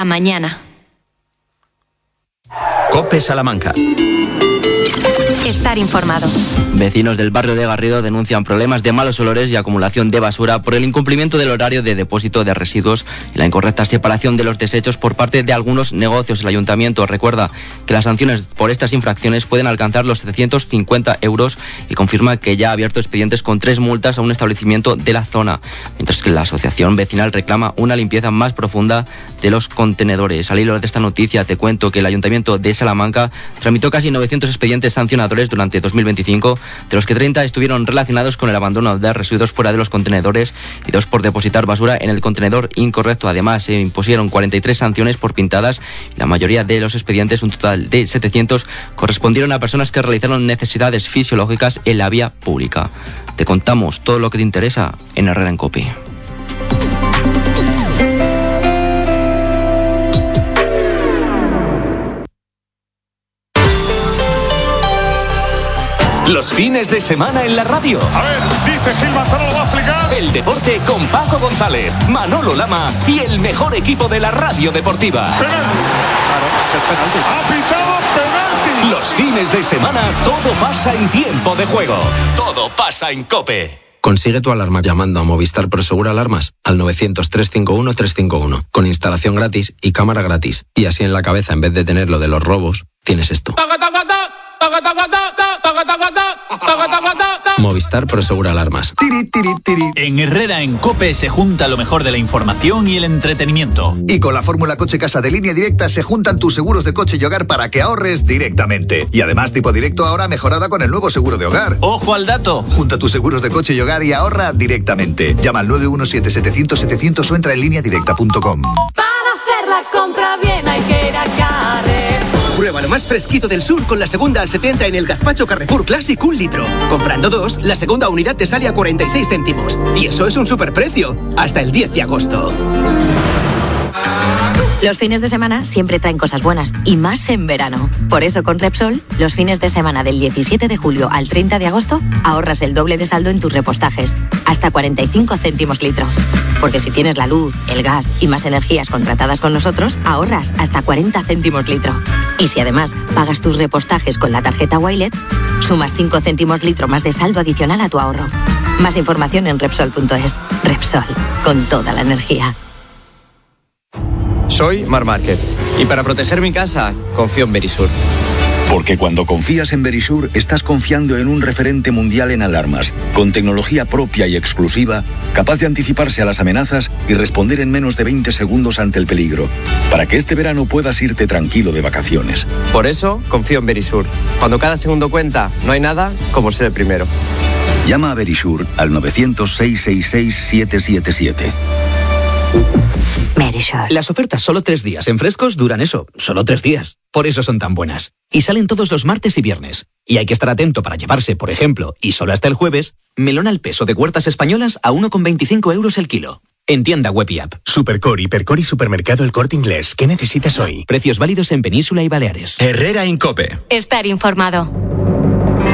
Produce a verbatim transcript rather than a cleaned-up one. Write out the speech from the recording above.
Mañana. COPE Salamanca. Estar informado. Vecinos del barrio de Garrido denuncian problemas de malos olores y acumulación de basura por el incumplimiento del horario de depósito de residuos y la incorrecta separación de los desechos por parte de algunos negocios. El ayuntamiento recuerda que las sanciones por estas infracciones pueden alcanzar los setecientos cincuenta euros y confirma que ya ha abierto expedientes con tres multas a un establecimiento de la zona, mientras que la asociación vecinal reclama una limpieza más profunda de los contenedores. Al hilo de esta noticia te cuento que el ayuntamiento de Salamanca tramitó casi novecientos expedientes sancionadores durante dos mil veinticinco, de los que treinta estuvieron relacionados con el abandono de residuos fuera de los contenedores y dos por depositar basura en el contenedor incorrecto. Además, se impusieron cuarenta y tres sanciones por pintadas y la mayoría de los expedientes, un total de setecientos, correspondieron a personas que realizaron necesidades fisiológicas en la vía pública. Te contamos todo lo que te interesa en Herrera en COPE. Los fines de semana en la radio. A ver, dice Gil Manzano, lo va a explicar. El deporte con Paco González, Manolo Lama y el mejor equipo de la radio deportiva. Penalti. Claro, es penalti. Ha pitado penalti. Los fines de semana todo pasa en tiempo de juego. Todo pasa en COPE. Consigue tu alarma llamando a Movistar Prosegur Alarmas al novecientos, trescientos cincuenta y uno, trescientos cincuenta y uno, con instalación gratis y cámara gratis. Y así en la cabeza, en vez de tener lo de los robos, tienes esto. Movistar Prosegur Alarmas. En Herrera en COPE se junta lo mejor de la información y el entretenimiento. Y con la fórmula Coche Casa de Línea Directa se juntan tus seguros de coche y hogar para que ahorres directamente. Y además tipo directo ahora mejorada con el nuevo seguro de hogar. ¡Ojo al dato! Junta tus seguros de coche y hogar y ahorra directamente. Llama al nueve uno siete, setecientos, setecientos o entra en línea directa punto com. Para hacer la compra bien hay que ir a Carrefour. Prueba lo más fresquito del sur con la segunda al setenta en el gazpacho Carrefour Classic un litro. Comprando dos, la segunda unidad te sale a cuarenta y seis céntimos. Y eso es un superprecio. Hasta el diez de agosto. Los fines de semana siempre traen cosas buenas, y más en verano. Por eso con Repsol, los fines de semana del diecisiete de julio al treinta de agosto, ahorras el doble de saldo en tus repostajes, hasta cuarenta y cinco céntimos litro. Porque si tienes la luz, el gas y más energías contratadas con nosotros, ahorras hasta cuarenta céntimos litro. Y si además pagas tus repostajes con la tarjeta Wilet, sumas cinco céntimos litro más de saldo adicional a tu ahorro. Más información en Repsol punto es. Repsol, con toda la energía. Soy Mar Márquez y para proteger mi casa confío en Verisur. Porque cuando confías en Verisur estás confiando en un referente mundial en alarmas, con tecnología propia y exclusiva, capaz de anticiparse a las amenazas y responder en menos de veinte segundos ante el peligro, para que este verano puedas irte tranquilo de vacaciones. Por eso confío en Verisur. Cuando cada segundo cuenta, no hay nada como ser el primero. Llama a Verisur al novecientos, seiscientos sesenta y seis, siete siete siete. Las ofertas solo tres días en Frescos duran eso, solo tres días. Por eso son tan buenas. Y salen todos los martes y viernes. Y hay que estar atento para llevarse, por ejemplo, y solo hasta el jueves, melón al peso de Huertas Españolas a uno con veinticinco euros el kilo. En tienda web y app. Supercore, Hipercor y Supermercado El Corte Inglés. ¿Qué necesitas hoy? Precios válidos en Península y Baleares. Herrera en COPE. Estar informado.